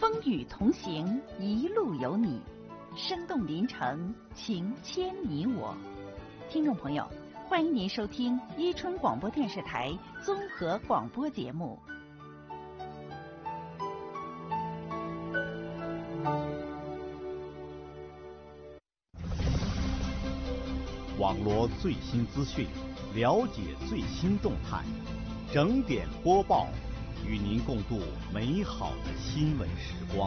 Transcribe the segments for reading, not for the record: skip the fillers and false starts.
风雨同行，一路有你，生动临城，情牵你我。听众朋友，欢迎您收听伊春广播电视台综合广播节目。 网罗最新资讯，了解最新动态，整点播报，与您共度美好的新闻时光。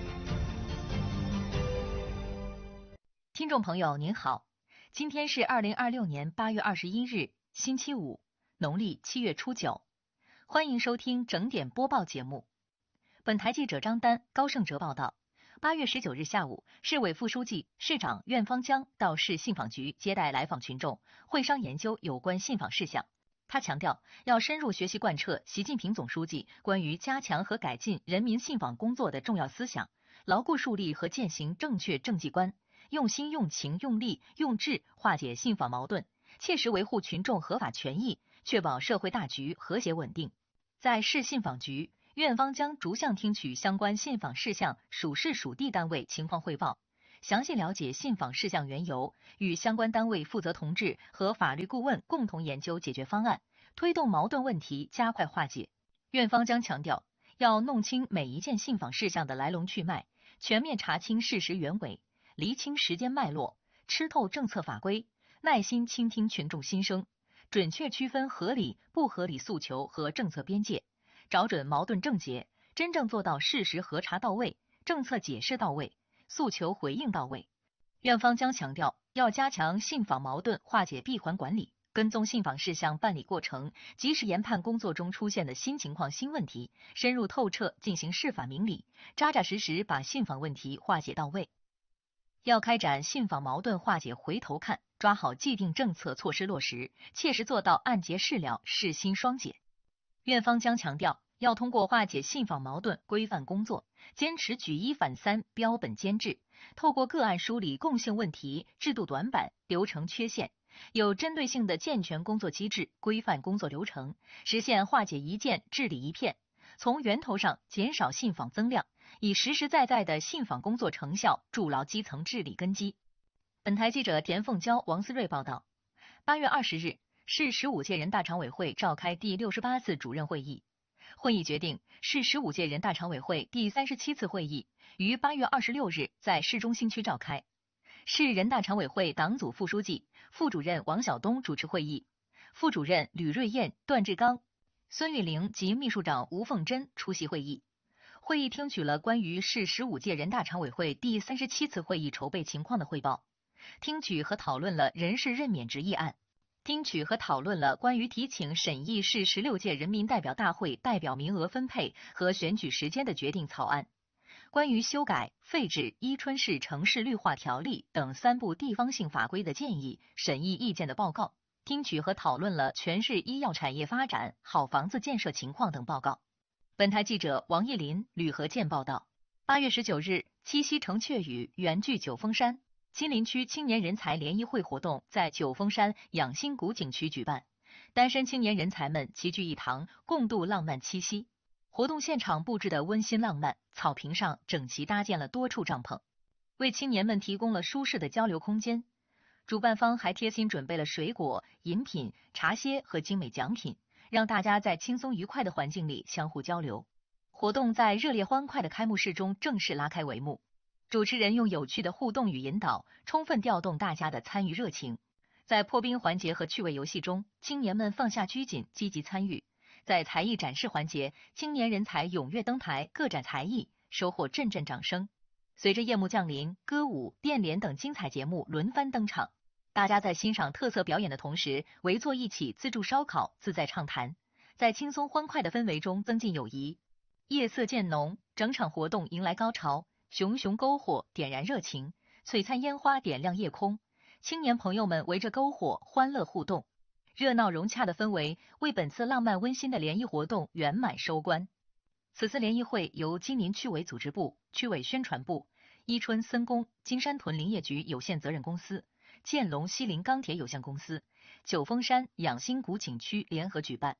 听众朋友您好，今天是2026年8月21日，星期五，农历7月初9，欢迎收听整点播报节目。本台记者张丹、高胜哲报道。8月19日下午，市委副书记、市长苑方江到市信访局接待来访群众，会商研究有关信访事项。他强调，要深入学习贯彻习近平总书记关于加强和改进人民信访工作的重要思想，牢固树立和践行正确政绩观，用心用情用力用智化解信访矛盾，切实维护群众合法权益，确保社会大局和谐稳定。在市信访局，苑方将逐项听取相关信访事项属市属地单位情况汇报，详细了解信访事项缘由，与相关单位负责同志和法律顾问共同研究解决方案，推动矛盾问题加快化解。苑方将强调，要弄清每一件信访事项的来龙去脉，全面查清事实原委，厘清时间脉络，吃透政策法规，耐心倾听群众心声，准确区分合理不合理诉求和政策边界，找准矛盾症结，真正做到事实核查到位，政策解释到位，诉求回应到位。苑方将强调，要加强信访矛盾化解闭环管理，跟踪信访事项办理过程，及时研判工作中出现的新情况新问题，深入透彻进行释法明理，扎扎实实把信访问题化解到位。要开展信访矛盾化解回头看，抓好既定政策措施落实，切实做到按揭事了，事心双解。苑方将强调，要通过化解信访矛盾规范工作，坚持举一反三，标本兼治，透过个案梳理共性问题、制度短板、流程缺陷，有针对性的健全工作机制，规范工作流程，实现化解一件治理一片，从源头上减少信访增量，以实实在在的信访工作成效筑牢基层治理根基。本台记者田凤娇、王思睿报道。8月20日，市15届人大常委会召开第68次主任会议。会议决定，市15届人大常委会第37次会议于8月26日在市中心区召开。市人大常委会党组副书记、副主任王晓东主持会议，副主任吕瑞燕、段志刚、孙玉玲及秘书长吴凤珍出席会议。会议听取了关于市15届人大常委会第37次会议筹备情况的汇报，听取和讨论了人事任免执议案，听取和讨论了关于提请审议市16届人民代表大会代表名额分配和选举时间的决定草案，关于修改、废止伊春市城市绿化条例等3部地方性法规的建议审议意见的报告，听取和讨论了全市医药产业发展、好房子建设情况等报告。本台记者王艺林、吕和健报道。8月19日，七夕成雀语，缘聚九峰山。金陵区青年人才联谊会活动在九峰山养心谷景区举办，单身青年人才们齐聚一堂，共度浪漫七夕。活动现场布置的温馨浪漫，草坪上整齐搭建了多处帐篷，为青年们提供了舒适的交流空间。主办方还贴心准备了水果、饮品、茶歇和精美奖品，让大家在轻松愉快的环境里相互交流。活动在热烈欢快的开幕式中正式拉开帷幕。主持人用有趣的互动与引导，充分调动大家的参与热情。在破冰环节和趣味游戏中，青年们放下拘谨，积极参与。在才艺展示环节，青年人才踊跃登台，各展才艺，收获阵阵掌声。随着夜幕降临，歌舞、电联等精彩节目轮番登场，大家在欣赏特色表演的同时，围坐一起自助烧烤，自在畅谈，在轻松欢快的氛围中增进友谊。夜色渐浓，整场活动迎来高潮。熊熊篝火点燃热情，璀璨烟花点亮夜空，青年朋友们围着篝火欢乐互动，热闹融洽的氛围为本次浪漫温馨的联谊活动圆满收官。此次联谊会由金陵区委组织部、区委宣传部、伊春森工、金山屯林业局有限责任公司、建龙西林钢铁有限公司、九峰山养心谷景区联合举办，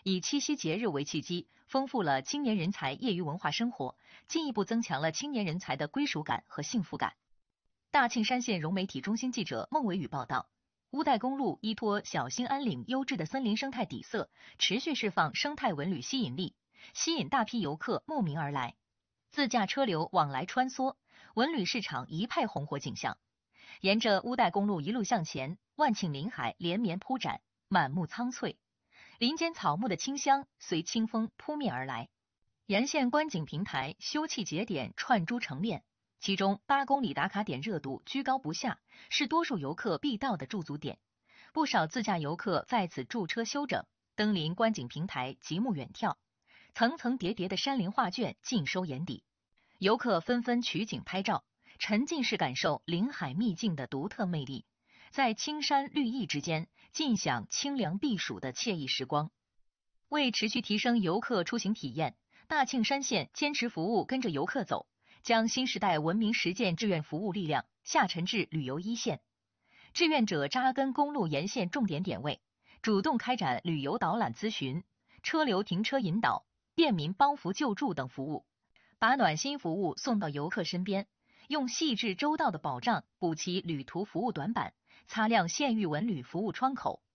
以七夕节日为契机，丰富了青年人才业余文化生活，进一步增强了青年人才的归属感和幸福感。大庆山县融媒体中心记者孟伟宇报道，乌代公路依托小兴安岭优质的森林生态底色，持续释放生态文旅吸引力，吸引大批游客慕名而来，自驾车流往来穿梭，文旅市场一派红火景象。沿着乌代公路一路向前，万顷林海连绵铺展，满目苍翠，林间草木的清香随清风扑面而来。沿线观景平台休憩节点串珠成链，其中8公里打卡点热度居高不下，是多数游客必到的驻足点。不少自驾游客在此驻车休整，登临观景平台极目远眺，层层叠叠的山林画卷尽收眼底，游客纷纷取景拍照，沉浸式感受林海秘境的独特魅力，在青山绿意之间尽享清凉避暑的惬意时光。为持续提升游客出行体验，大庆山县坚持服务跟着游客走，将新时代文明实践志愿服务力量下沉至旅游一线。志愿者扎根公路沿线重点点位，主动开展旅游导览咨询、车流停车引导、便民帮扶救助等服务，把暖心服务送到游客身边，用细致周到的保障补齐旅途服务短板，擦亮县域文旅服务窗口，